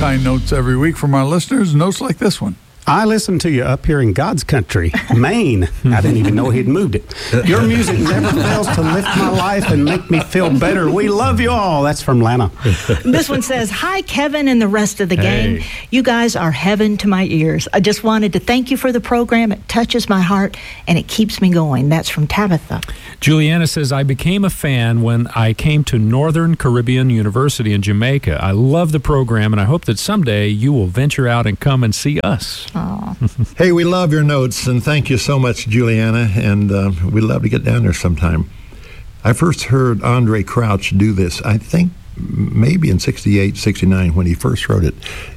kind notes every week from our listeners. Notes like this one. I listen to you up here in God's country, Maine. I didn't even know he'd moved it. Your music never fails to lift my life and make me feel better. We love you all. That's from Lana. This one says, hi, Kevin and the rest of the gang. You guys are heaven to my ears. I just wanted to thank you for the program. It touches my heart, and it keeps me going. That's from Tabitha. Juliana says, I became a fan when I came to Northern Caribbean University in Jamaica. I love the program, and I hope that someday you will venture out and come and see us. Hey, we love your notes, and thank you so much, Juliana, and we'd love to get down there sometime. I first heard Andre Crouch do this, I think maybe in 68, 69 when he first wrote it.